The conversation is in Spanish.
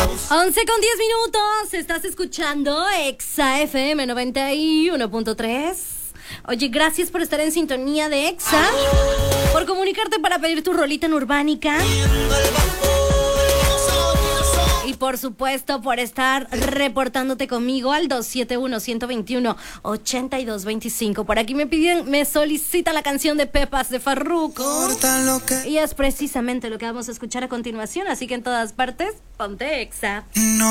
11:10. Estás escuchando Exa FM 91.3. Oye, gracias por estar en sintonía de Exa, por comunicarte para pedir tu rolita en Urbánica y por supuesto por estar reportándote conmigo al 271-121-8225. Por aquí me solicita la canción de Pepas de Farruko y es precisamente lo que vamos a escuchar a continuación, así que en todas partes ponte Exa.